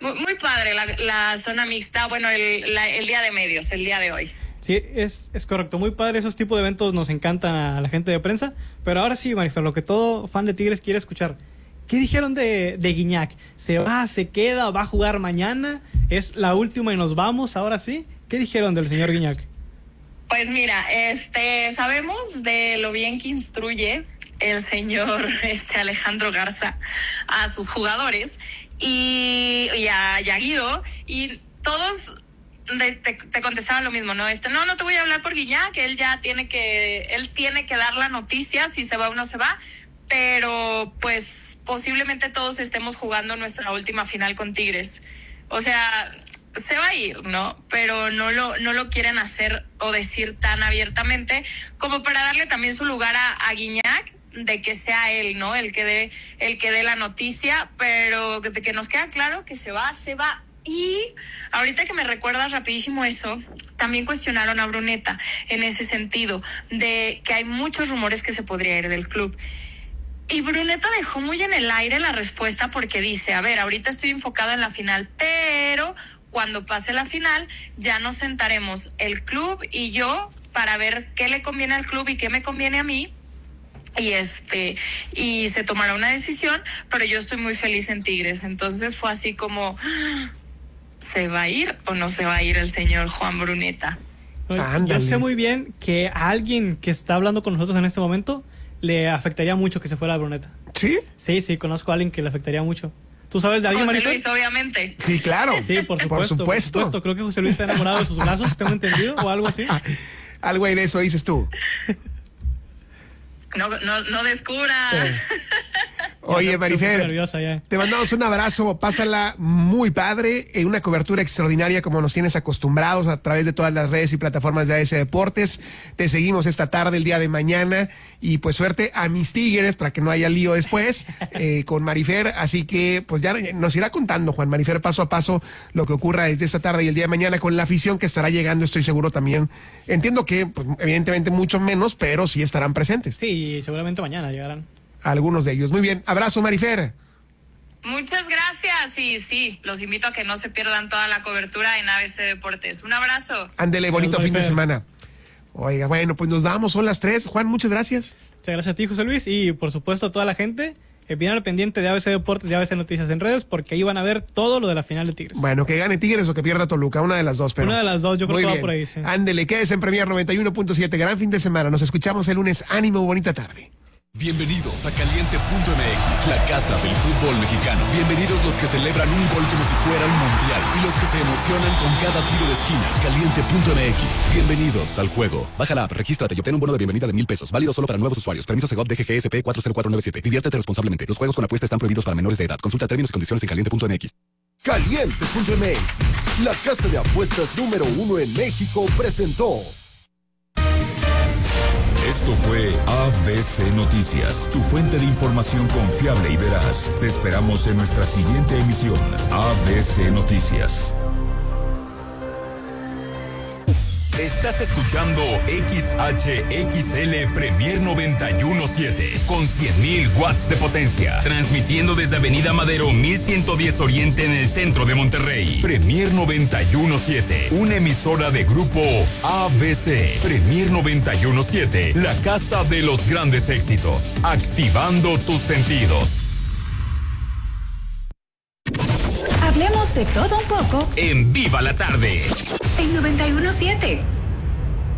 Muy padre la zona mixta, bueno, el día de medios, el día de hoy. Sí, es correcto, muy padre, esos tipos de eventos nos encantan a la gente de prensa, pero ahora sí, Marifer, lo que todo fan de Tigres quiere escuchar. ¿Qué dijeron de Guiñac? ¿Se va, se queda, va a jugar mañana? ¿Es la última y nos vamos ahora sí? ¿Qué dijeron del señor Guiñac? Pues mira, sabemos de lo bien que instruye el señor Alejandro Garza a sus jugadores y a Guido, y todos te contestaban lo mismo, ¿no? No te voy a hablar por Guiñac, él tiene que dar la noticia si se va o no se va, pero pues posiblemente todos estemos jugando nuestra última final con Tigres. O sea, se va a ir, ¿no? Pero no lo quieren hacer o decir tan abiertamente como para darle también su lugar a Guiñac, de que sea él, ¿no? El que dé la noticia, pero de que nos queda claro que se va. Y ahorita que me recuerdas rapidísimo eso, también cuestionaron a Bruneta en ese sentido, de que hay muchos rumores que se podría ir del club. Y Bruneta dejó muy en el aire la respuesta porque dice, a ver, ahorita estoy enfocado en la final, pero cuando pase la final ya nos sentaremos el club y yo para ver qué le conviene al club y qué me conviene a mí. Y se tomará una decisión, pero yo estoy muy feliz en Tigres. Entonces fue así como, ¿se va a ir o no se va a ir el señor Juan Bruneta? Yo sé muy bien que a alguien que está hablando con nosotros en este momento le afectaría mucho que se fuera a Bruneta. ¿Sí? Sí, conozco a alguien que le afectaría mucho. ¿Tú sabes de alguien, José Marifer? Luis, obviamente. Sí, claro. Sí, por supuesto. Creo que José Luis está enamorado de sus brazos, tengo entendido, o algo así. Algo ahí de eso dices tú. No descubras. Oye, Marifer, te mandamos un abrazo, pásala muy padre, en una cobertura extraordinaria como nos tienes acostumbrados a través de todas las redes y plataformas de AS Deportes. Te seguimos esta tarde, el día de mañana, y pues suerte a mis Tigres para que no haya lío después con Marifer. Así que pues ya nos irá contando Juan Marifer paso a paso lo que ocurra desde esta tarde y el día de mañana con la afición que estará llegando, estoy seguro también. Entiendo que pues, evidentemente mucho menos, pero sí estarán presentes. Sí, seguramente mañana llegarán. Algunos de ellos. Muy bien. Abrazo, Marifer. Muchas gracias. Y sí, los invito a que no se pierdan toda la cobertura en ABC Deportes. Un abrazo. Ándele, bonito fin de semana. Oiga, bueno, pues nos vamos, son las 3. Juan, muchas gracias. Muchas gracias a ti, José Luis, y por supuesto a toda la gente. Bien al pendiente de ABC Deportes y ABC Noticias en redes, porque ahí van a ver todo lo de la final de Tigres. Bueno, que gane Tigres o que pierda Toluca, una de las dos. Pero una de las dos, yo creo que va por ahí, sí. Ándele, quédese en Premier 91.7. Gran fin de semana. Nos escuchamos el lunes. Ánimo, bonita tarde. Bienvenidos a Caliente.mx, la casa del fútbol mexicano. Bienvenidos los que celebran un gol como si fuera un mundial y los que se emocionan con cada tiro de esquina. Caliente.mx, bienvenidos al juego. Baja la app, regístrate y obtén un bono de bienvenida de $1,000. Válido solo para nuevos usuarios. Permiso Segov DGGSP 40497. Diviértete responsablemente. Los juegos con apuesta están prohibidos para menores de edad. Consulta términos y condiciones en Caliente.mx. Caliente.mx, la casa de apuestas número 1 en México, presentó. Esto fue ABC Noticias, tu fuente de información confiable y veraz. Te esperamos en nuestra siguiente emisión, ABC Noticias. Estás escuchando XHXL Premier 91.7 con 100.000 watts de potencia, transmitiendo desde Avenida Madero 1110 Oriente en el centro de Monterrey. Premier 91.7, una emisora de grupo ABC. Premier 91.7, la casa de los grandes éxitos, activando tus sentidos. Hablemos de todo un poco En Viva la Tarde. en 91.7.